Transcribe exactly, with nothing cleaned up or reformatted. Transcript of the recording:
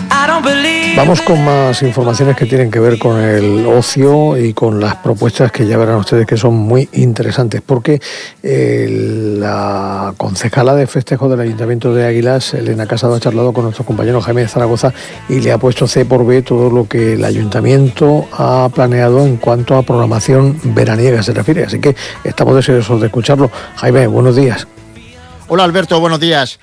Vamos con más informaciones que tienen que ver con el ocio y con las propuestas que ya verán ustedes que son muy interesantes, porque eh, la concejala de festejo del Ayuntamiento de Águilas, Elena Casado, ha charlado con nuestro compañero Jaime de Zaragoza y le ha puesto C por B todo lo que el Ayuntamiento ha planeado en cuanto a programación veraniega se refiere, así que estamos deseosos de escucharlo. Jaime, buenos días. Hola Alberto, buenos días.